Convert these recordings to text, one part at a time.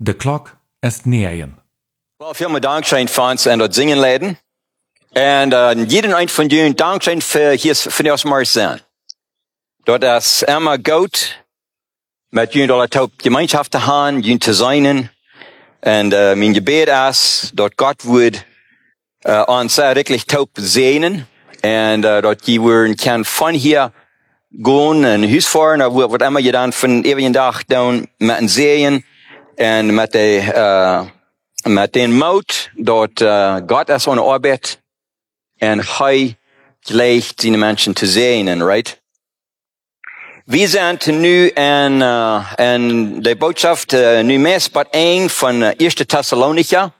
De klok ist nähen. Well, vielen Dank schön für uns und dort singen laden. Und jeden ein von ihnen Dank schön für hier für das mal sein. Dort ist immer gut mit ihnen dort auch Gemeinschaft zu haben, ihnen zu sein. Und mein Gebet ist, dort Gott wird uns wirklich taub sehen. Und dort die würden kann von hier gehen und Haus fahren, was immer ihr dann von ewigen Tag dann mit den Serien und mit den Mut, dort Gott ist an der Arbeit und gleich seine Menschen zu sehen, right? Wir sind nu in der Botschaft nu Messbad 1 von 1. Thessalonicher.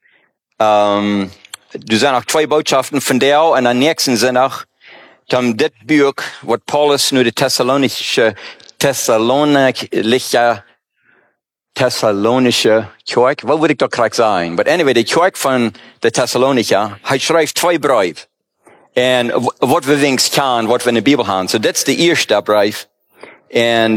Du sind auch zwei Botschaften von der und am nächsten sind auch das Buch, was Paulus nu die Thessalonische Kirche, was würde ich doch gerade sagen? But anyway, die Kirche von der Thessalonicher, schreibt zwei Briefe. Und was wir wenigstens kann, was wir in der Bibel haben. So, das ist der erste Brief. Und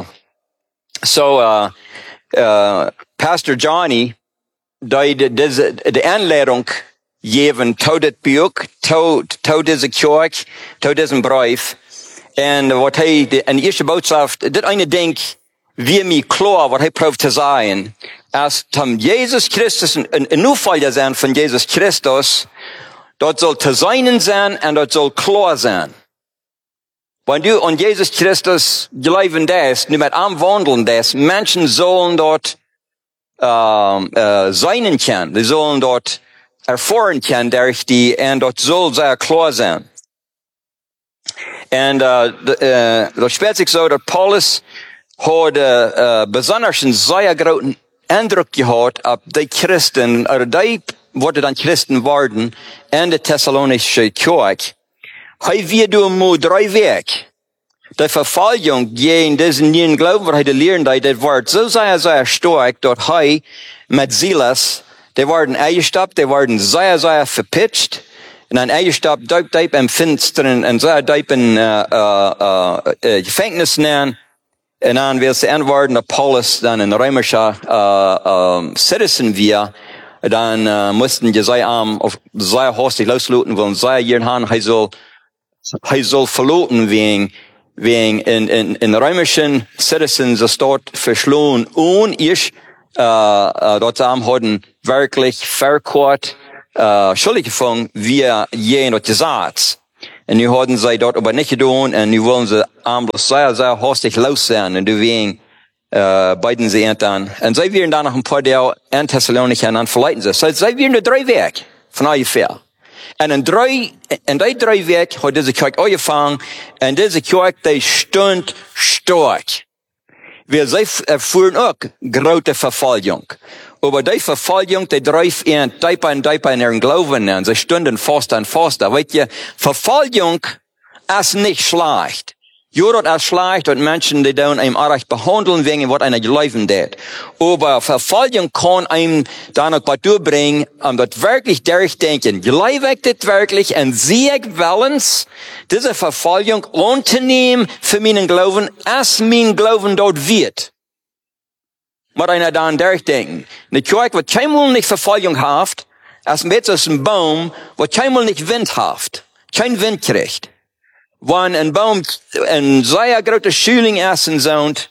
Pastor Johnny, die Anleitung geben, zu das Buch, zu dieser Kirche, zu diesem Brief. Und was in der ersten Botschaft, das eine Ding, wie mir klar, was probiert zu sagen, als Jesus Christus, ein Nufall sein von Jesus Christus, dort soll zu sein sein und dort soll klar sein. Wenn du an Jesus Christus glauben darfst, nur mit am Wandeln darfst, Menschen sollen dort sein können, die sollen dort erfahren können durch die, und dort soll sehr klar sein. Und dort spielt sich so, dass Paulus hat besonders einen sehr großen Eindruck gehabt auf die Christen, oder die, die dann Christen waren, in der Thessalonische Kirche. Wir tun nur drei Wege. Die Verfolgung gegen diesen neuen Glauben, was lernen, das war so sehr stark, dort mit Silas, die waren eingestoppt, die waren sehr verpitcht, und dann eingestoppt, deep im Finstern, und sehr deep in Gefängnis nehmen. Und dann wird es antworten, dass Paulus dann ein römischer Citizen war. Dann mussten die sehr hastig losluten, weil sehr jeden haben, er soll verloten wegen in römischen Citizens das dort verschlossen und ich dort haben wirklich verkehrt schuldig gefangen wie je dort gesagt. Und nu haben sie dort aber nicht getan und nu wollen sie sehr hastig los sein und deswegen beiden sie dann. Und sie werden dann noch ein paar Jahre in Thessalonich und dann verleiten sie. So, sie werden nur drei Wege von ungefähr. Und in die drei Wege hat diese Kirche angefangen und diese Kirche, die stund stark. Wir sie erfuhren auch große Verfolgung. Aber die Verfolgung, die dreif in ihren Glauben an. Sie stunden faster und faster. Weißt ihr, Verfolgung ist nicht schlecht. Ja, das ist schlecht, und Menschen, die dann einem Arsch behandeln, wegen was einer glauben tät. Aber Verfolgung kann einem dann noch was durchbringen, das wirklich durchdenken. Glaube ich das wirklich und sehe ich willens, diese Verfolgung unternehmen für meinen Glauben, als mein Glauben dort wird. Muss einer dann durchdenken. Eine Kirche, was keinmal nicht Verfolgung haft, als ein Baum, was keinmal nicht Wind haft, kein Wind kriegt. Wenn ein Baum ein sehr großer Schüling ist und so, und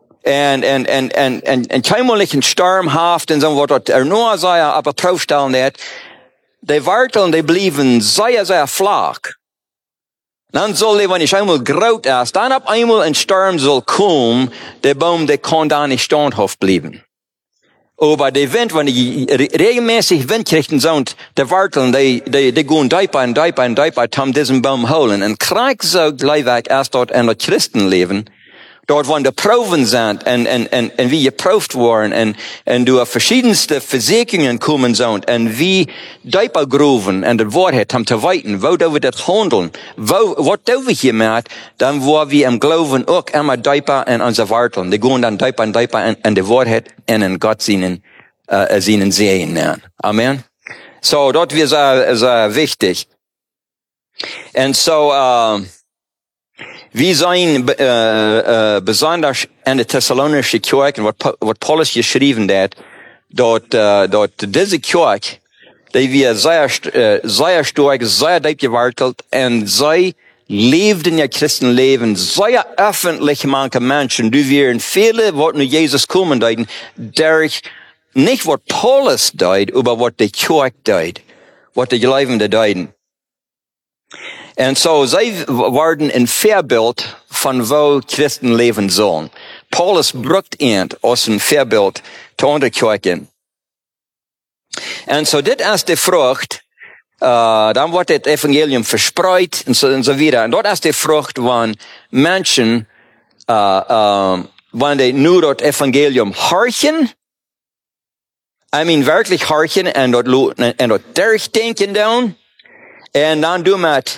keinmal nicht ein Sturm haft und so, was dort nur sehr aber draufstellen hat, die Wurzeln, die blieben sehr flach. Dann soll die, wenn ich einmal groß ist, dann ab einmal ein Sturm soll kommen, der Baum, der kann da nicht standhaft bleiben. Aber der Wind, wenn die regelmäßig Wind kriegen, so, und die Wurzeln, die gehen deeper, haben diesen Baum holen. Und krieg so gleich erst dort in der Christenleben, dort, wo die Proben sind, und wie geprüft worden, und durch verschiedenste Versicherungen kommen sind, und wie deeper Gruben, und die Wahrheit haben zu weiten, wo wir das handeln, was wir hier machen, dann wo wir im Glauben auch immer deeper in unsere Wurzeln, die gehen dann deeper in die Wahrheit, in Gott sehen sehen. Amen. So, dort wird sehr wichtig. Und so, Wir sein besonders in der Thessalonischen Kirche, was Paulus geschrieben hat, dort diese Kirche, die wir sehr stark, sehr diep gewartet, und sie lebten ja Christenleben, sehr öffentlich manche Menschen, die wir viele, was nur Jesus kommen deuten, durch nicht was Paulus deut, aber was die Kirche deut, was die Gläubige deuten. Und so, sie waren ein Vorbild von wo Christen leben sollen. Paulus brucht ihn aus ein Vorbild zu unterkirchen. Und so, das ist die Frucht, dann wird das Evangelium verspreit und so weiter. Und dort ist die Frucht, wenn Menschen, wenn die nur das Evangelium horchen, wirklich horchen und dort durchdenken dann, und dann du mit,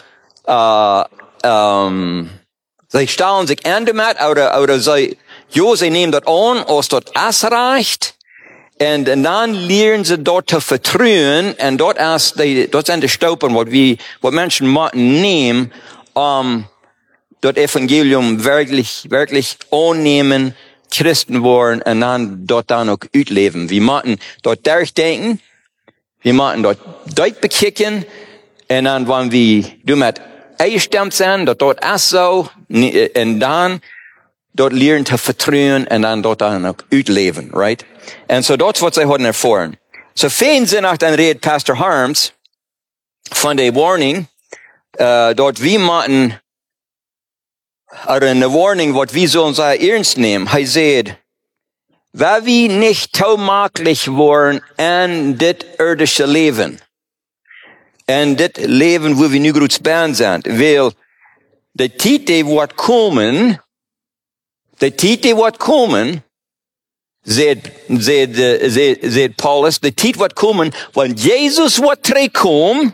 sie stellen sich an damit, oder sie nehmen das an, als das ausreicht, und dann lernen sie dort zu vertrauen, und dort sind die Staupen, was Menschen nehmen, das Evangelium wirklich annehmen, Christen worden, und dann dort dann auch ausleben. Wir müssen dort durchdenken, wir müssen dort durchbekicken, und dann, wenn wir damit eingestimmt sind, dort ist so, und dann dort lernen zu vertrauen, und dann dort dann auch ausleben, right? Und so dort wird sie heute erfahren. So vielen sind auch dann redet Pastor Harms von der Warning, dort wie müssen, oder eine Warning, was wir sollen sehr ernst nehmen. Er sagt, weil wir nicht tauglich waren in das irdische Leben, in das Leben, wo wir nu gut bei sind, weil die Titel wird kommen, sagt Paulus, die Titel wird kommen, wenn Jesus wird zurückkommen,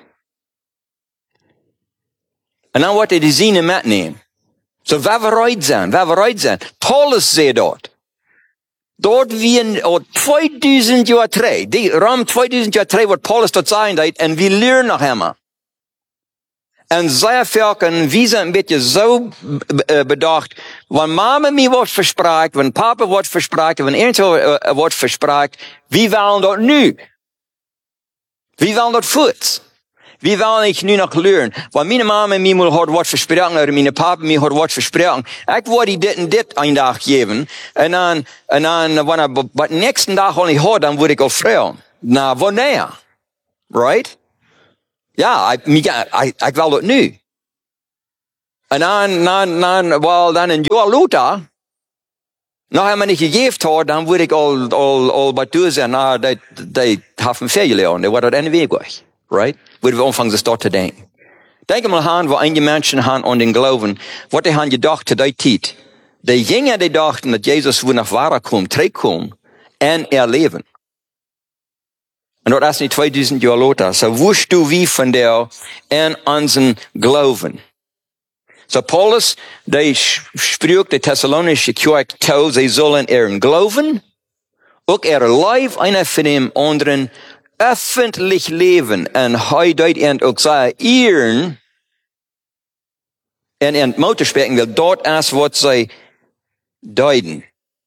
und dann wird die Sinne mitnehmen. So, wer bereit sein. Paulus sagt dort wir 2000 Jahre drei, rum 2000 Jahre drei wird Paulus dort sein, und wir lernen noch immer. Und sehr viele, wir sind ein bisschen so bedacht, wenn Mama mir was verspricht, wenn Papa was verspricht, wenn irgendwo was verspricht, wir wollen dort nu. Wir wollen dort Fuß. Wir wollen nicht nur noch lernen. Weil meine Mama mir mal hat was versprochen, oder meine Papa mir hat was versprochen. Ich wollte dit einen Tag geben. Und dann, wenn den nächsten Tag auch nicht hat, dann würde ich auch fragen. Na, wo näher? Right? Ja, ich will das nu. Und dann ein Jahr Luther, nachher man nicht gegeben hat, dann würde ich all bei dir sagen, na, die haben Fehler gelernt, der war dort eine Weg, right? Würde wir anfangen, das dort zu denken. Denke mal an, wo einige Menschen haben an den Glauben, was die haben gedacht zu der Zeit. Die Jünger, die dachten, dass Jesus wo nach Wara kommt, zurückkommt, und erleben. Und dort ist nicht 2000 Jahre Luther. So wusst du wie von der in unseren Glauben. So Paulus, der spricht die Thessalonische Kirche zu, sie sollen ihren Glauben, auch ihr Leib einer von dem anderen öffentlich leben. Und heute deut auch sagen, ihren, und Muttersprachen will dort erst, was sie deuten.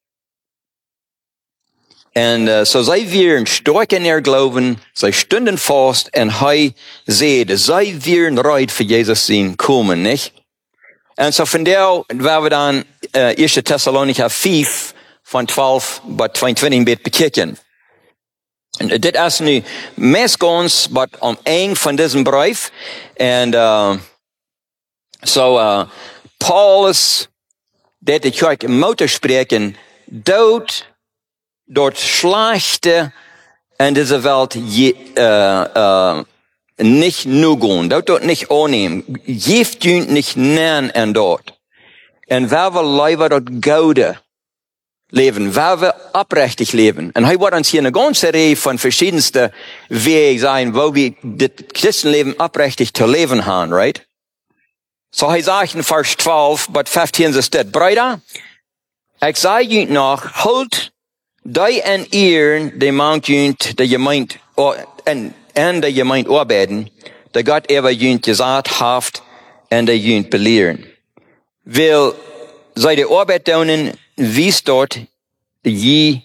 Und so sei wir stark in ihr Glauben, sei stunden fast, und hei seht, sei wir bereit für Jesus sein kommen, nicht? Und so von der, werden wir dann 1. Thessalonicher 5 von 12 bis 22 bekijken. Und das ist nu meest ganz, aber eng von diesem Brief. Und Paulus, der die Kirche Mutter sprechen, dort schlechte in dieser Welt nicht nur gehen, dort nicht annehmen, Gift nicht nennen und dort. Und wer wir leider dort Gaude leben, wer wir abrechtig leben. Und er wird uns hier eine ganze Reihe von verschiedensten Wegen sein, wo wir das Christenleben abrechtig zu leben haben, right? So er sagt in Vers 12, but 15 so steht, Brüder, ich sage euch noch, holt die en ehren, die mangt jünt, die gemeint, en die gemeint arbeiten, die Gott ever jünt gesagt haft, en die jünt belehren. Wil zij de arbeid doen, wie dort je,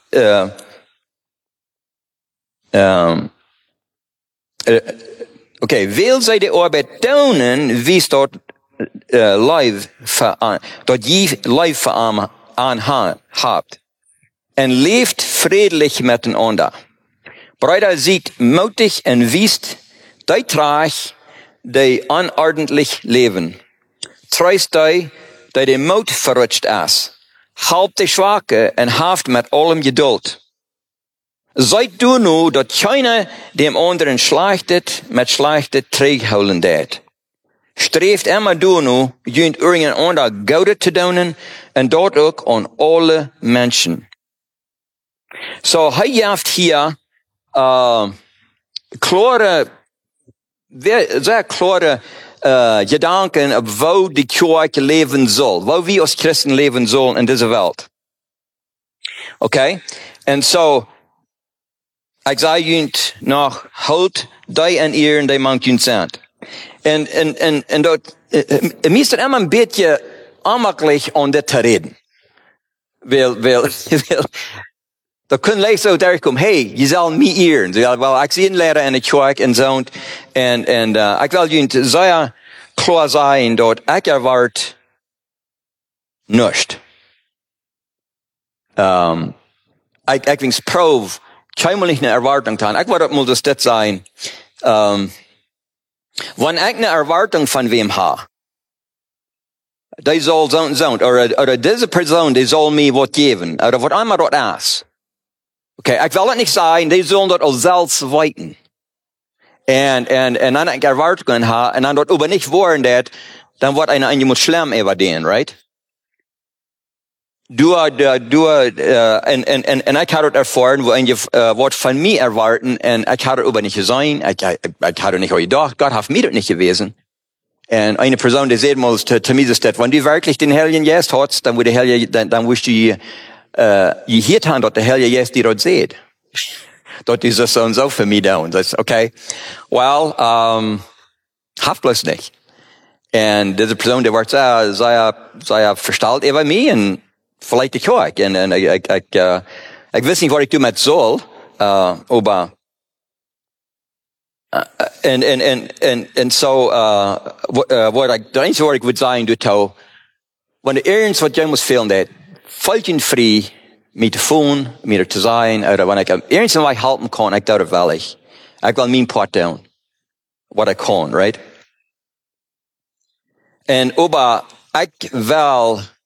wil zij de arbeid doen, wie dort live dat je live aan habt. En leeft friedlich miteinander. Brüder, seid mutig en wiest, die traag, die onordentlich leven. Treist die de moed verrutscht is. Help de Schwache en haft met allem geduld. Seid du nu, dat keiner dem anderen schlechtet met slechte tegenhouden deed. Streeft immer du nu, junt irgendein ander Goude te doen, en dat ook aan alle mensen. So, hij heeft hier, sehr klare Gedanken op wo die Kirche leven soll, wo wir als Christen leven sollen in dieser Welt. Okay? En so, ik zei junt nog, houd die en eer en die mank junt zijn. En dat, meestal immer een beetje onmakkelijk om dit te reden. Dat kunnen leicht zo daar komen, hey, je zal mij eeren. Ze zeggen, wel, ik zie een leraar in de kerk en zo. En ik wil jullie zeer klaar zijn dat ik erwaart niets. Ik wens proef, keinmal niet een erwartung aan. Ik wil dat moet dus dit zijn. Wanneer ik een erwartung van wem heb, die zal zo, oder deze persoon, die zal mij wat geven, oder wat immer dat is. Okay, ik wil het niet zeggen, die zullen dat al zelfs weten. En dan ik erwartungen ha, en dan dat over niet worden dat, dan wordt een aan je moet schlimm over den, right? En ik had het ervaren, wo je wat van mij erwarten, en ik had het over niet gezien, ik had het niet gedacht, God heeft mij dat niet gewezen. En eine Person, die zei mal zu mir, dass wenn du wirklich den Heiligen Geist hast, dann würde der Heilige, dann wirst du je hier haben, dass der Heilige Geist dir dort sieht. Dort ist es so und so für mich da. Und das, okay, well, haft bloß nicht. Und diese Person, die wird sehr verstellt über mich und vielleicht ich auch. Und ich weiß nicht, was ich damit soll, aber en so, wat ik, de enige wat ik wil zeggen, doet wenn du ergens wat jij moet fehlen, dat, valt je vrij, met te voelen, met er te zijn, oder wenn ik ergens wat ik helpen kan, ik doe dat wel ik. Ik wil mijn part doen, wat ik kan, right? En, aber, ik wil